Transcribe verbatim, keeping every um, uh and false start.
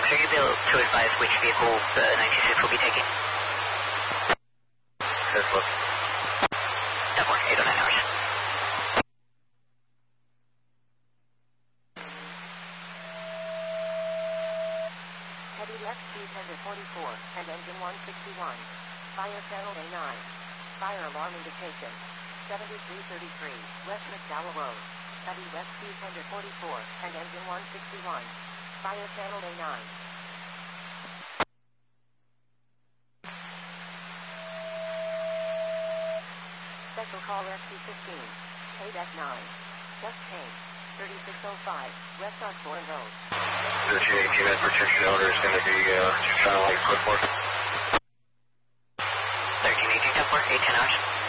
are you able to advise which vehicle the ninety-six will be taking? This one. ten four, eight oh nine hours. Heavy left three forty-four and engine one sixty-one. Fire channel A nine. Fire alarm indication. seventy-three thirty-three, West McDowell Road. Heavy west two forty-four and engine one sixty-one. Fire channel A nine. Special call S T fifteen. eight F nine. Just change. thirty-six oh five, West Osborne Road. thirteen eighteen, that protection order is going to be uh, Channel eight, quick work. thirteen eighteen, ten four, eight ten hours.